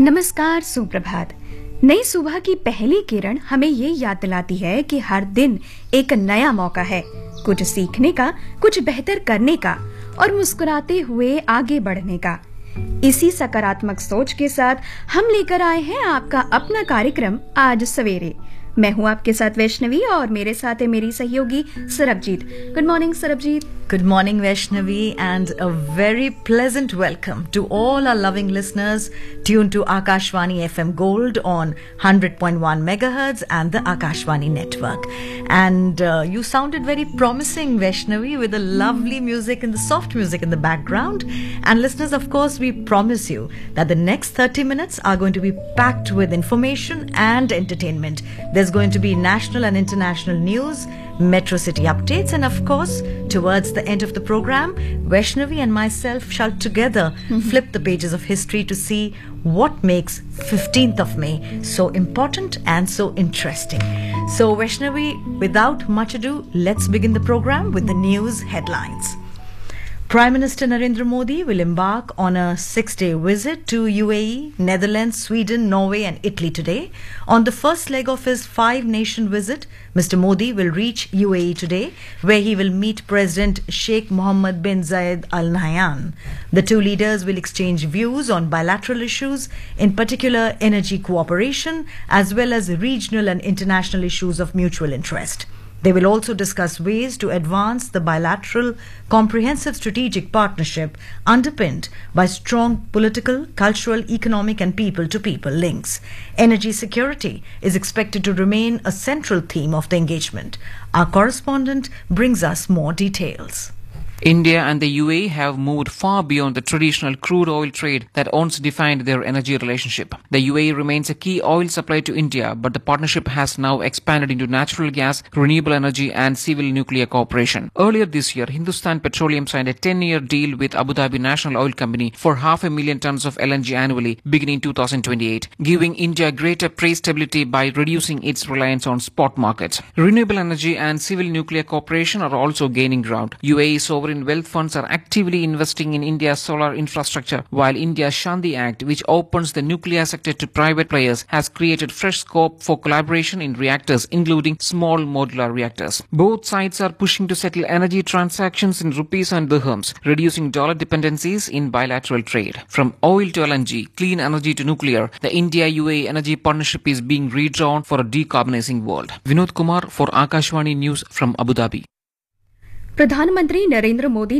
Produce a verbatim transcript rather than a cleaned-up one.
नमस्कार, सुप्रभात। नई सुबह की पहली किरण हमें ये याद दिलाती है कि हर दिन एक नया मौका है, कुछ सीखने का, कुछ बेहतर करने का और मुस्कुराते हुए आगे बढ़ने का। इसी सकारात्मक सोच के साथ हम लेकर आए हैं आपका अपना कार्यक्रम आज सवेरे। मैं हूं आपके साथ वैष्णवी और मेरे साथ है मेरी सहयोगी Sarabjit. Good morning Sarabjit. Good morning, Vaishnavi, and a very pleasant welcome to all our loving listeners tuned to Akashvani F M Gold on one hundred point one megahertz and the Akashvani network. And uh, you sounded very promising, Vaishnavi, with the lovely music and the soft music in the background. And listeners, of course, we promise you that the next thirty minutes are going to be packed with information and entertainment. There's going to be national and international news, Metro City updates, and of course, towards the end of the program, Vaishnavi and myself shall together mm-hmm. flip the pages of history to see what makes fifteenth of May so important and so interesting. So, Vaishnavi, without much ado, let's begin the program with the news headlines. Prime Minister Narendra Modi will embark on a six-day visit to U A E, Netherlands, Sweden, Norway and Italy today. On the first leg of his five-nation visit, Mister Modi will reach U A E today, where he will meet President Sheikh Mohammed bin Zayed Al Nahyan. The two leaders will exchange views on bilateral issues, in particular energy cooperation, as well as regional and international issues of mutual interest. They will also discuss ways to advance the bilateral, comprehensive strategic partnership underpinned by strong political, cultural, economic and people-to-people links. Energy security is expected to remain a central theme of the engagement. Our correspondent brings us more details. India and the U A E have moved far beyond the traditional crude oil trade that once defined their energy relationship. The U A E remains a key oil supplier to India, but the partnership has now expanded into natural gas, renewable energy and civil nuclear cooperation. Earlier this year, Hindustan Petroleum signed a ten-year deal with Abu Dhabi National Oil Company for half a million tons of L N G annually beginning two thousand twenty-eight, giving India greater price stability by reducing its reliance on spot markets. Renewable energy and civil nuclear cooperation are also gaining ground. U A E sovereign wealth funds are actively investing in India's solar infrastructure, while India's Shanti Act, which opens the nuclear sector to private players, has created fresh scope for collaboration in reactors, including small modular reactors. Both sides are pushing to settle energy transactions in rupees and dirhams, reducing dollar dependencies in bilateral trade. From oil to L N G, clean energy to nuclear, the India-U A E energy partnership is being redrawn for a decarbonizing world. Vinod Kumar for Akashvani News from Abu Dhabi. प्रधानमंत्री नरेंद्र मोदी